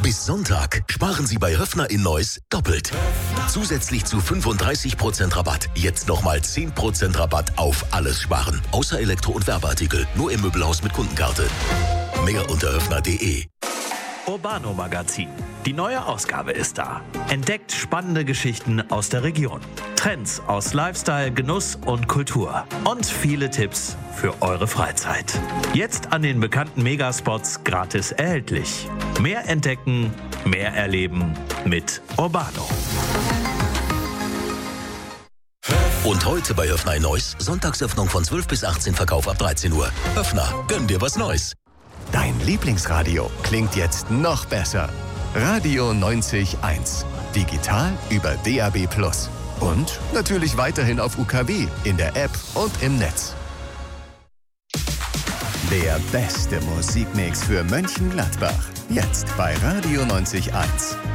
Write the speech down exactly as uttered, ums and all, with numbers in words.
Bis Sonntag sparen Sie bei Höffner in Neuss doppelt. Zusätzlich zu fünfunddreißig Prozent Rabatt. Jetzt nochmal zehn Prozent Rabatt auf alles sparen. Außer Elektro- und Werbeartikel. Nur im Möbelhaus mit Kundenkarte. Mehr unter höffner punkt de. Urbano Magazin. Die neue Ausgabe ist da. Entdeckt spannende Geschichten aus der Region. Trends aus Lifestyle, Genuss und Kultur. Und viele Tipps für eure Freizeit. Jetzt an den bekannten Megaspots gratis erhältlich. Mehr entdecken, mehr erleben mit Urbano. Und heute bei Höffner in Neuss, Sonntagsöffnung von zwölf bis achtzehn, Verkauf ab dreizehn Uhr. Höffner, gönn dir was Neues. Dein Lieblingsradio klingt jetzt noch besser. Radio neunzig Komma eins. Digital über D A B plus. Und natürlich weiterhin auf U K W, in der App und im Netz. Der beste Musikmix für Mönchengladbach. Jetzt bei Radio neunzig Komma eins.